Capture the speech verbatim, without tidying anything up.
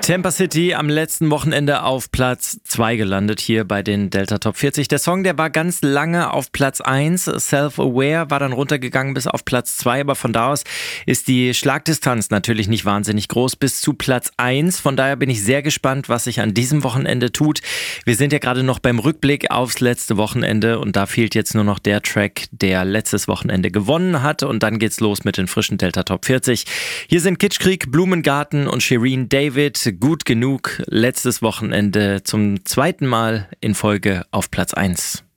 Tampa City am letzten Wochenende auf Platz zwei gelandet hier bei den Delta Top vierzig. Der Song, der war ganz lange auf Platz eins. Self-Aware war dann runtergegangen bis auf Platz zwei, aber von da aus ist die Schlagdistanz natürlich nicht wahnsinnig groß bis zu Platz eins. Von daher bin ich sehr gespannt, was sich an diesem Wochenende tut. Wir sind ja gerade noch beim Rückblick aufs letzte Wochenende und da fehlt jetzt nur noch der Track, der letztes Wochenende gewonnen hat und dann geht's los mit den frischen Delta Top vierzig. Hier sind Kitschkrieg, Blumengarten und Shireen David. Gut genug, letztes Wochenende zum zweiten Mal in Folge auf Platz eins.